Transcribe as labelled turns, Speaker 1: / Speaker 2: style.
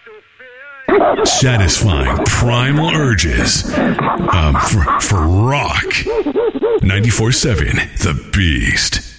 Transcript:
Speaker 1: Satisfying primal urges for rock. 94.7 The Beast.